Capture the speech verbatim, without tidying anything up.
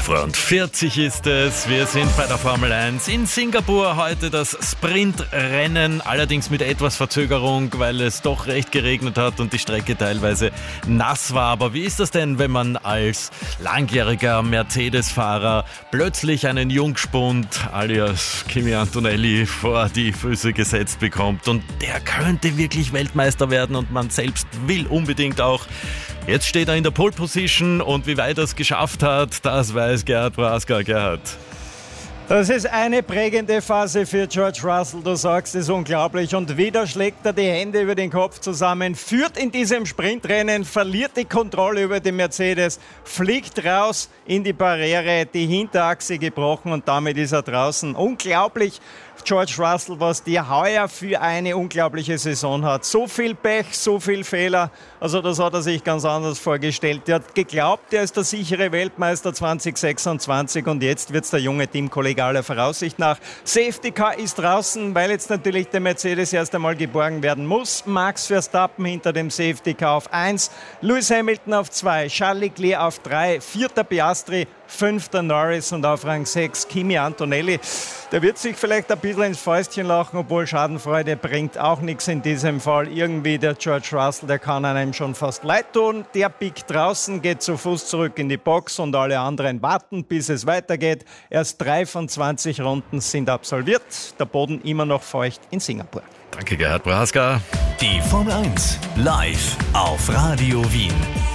elf Uhr vierzig ist es. Wir sind bei der Formel eins in Singapur. Heute das Sprintrennen, allerdings mit etwas Verzögerung, weil es doch recht geregnet hat und die Strecke teilweise nass war. Aber wie ist das denn, wenn man als langjähriger Mercedes-Fahrer plötzlich einen Jungspund alias Kimi Antonelli vor die Füße gesetzt bekommt und der könnte wirklich Weltmeister werden und man selbst will unbedingt auch. Jetzt steht er in der Pole Position und wie weit er es geschafft hat, das weiß Gerhard Brasker. Gerhard. Das ist eine prägende Phase für George Russell, du sagst, es ist unglaublich. Und wieder schlägt er die Hände über den Kopf zusammen, führt in diesem Sprintrennen, verliert die Kontrolle über den Mercedes, fliegt raus in die Barriere, die Hinterachse gebrochen und damit ist er draußen. Unglaublich, George Russell, was der heuer für eine unglaubliche Saison hat. So viel Pech, so viel Fehler, also das hat er sich ganz anders vorgestellt. Er hat geglaubt, er ist der sichere Weltmeister zwanzig sechsundzwanzig und jetzt wird es der junge Teamkollege aller Voraussicht nach. Safety Car ist draußen, weil jetzt natürlich der Mercedes erst einmal geborgen werden muss. Max Verstappen hinter dem Safety Car auf eins, Lewis Hamilton auf zwei, Charles Leclerc auf drei, vierter Piastri, fünfter Norris und auf Rang sechs Kimi Antonelli. Der wird sich vielleicht ein bisschen ins Fäustchen lachen, obwohl Schadenfreude bringt auch nichts in diesem Fall. Irgendwie der George Russell, der kann einem schon fast leid tun. Der biegt draußen, geht zu Fuß zurück in die Box und alle anderen warten, bis es weitergeht. Erst drei von zwanzig Runden sind absolviert. Der Boden immer noch feucht in Singapur. Danke, Gerhard Brasker. Die Formel eins live auf Radio Wien.